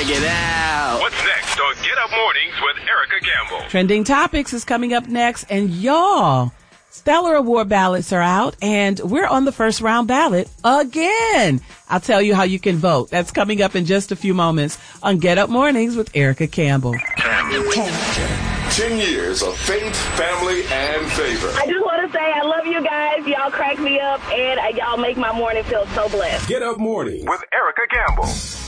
it out. What's next on Get Up Mornings with Erica Campbell? Trending Topics is coming up next, and y'all, Stellar Award ballots are out, and we're on the first round ballot again. I'll tell you how you can vote. That's coming up in just a few moments on Get Up Mornings with Erica Campbell. 10 years of faith, family, and favor. I just want to say I love you guys. Y'all crack me up, and y'all make my morning feel so blessed. Get Up Morning With Erica Campbell.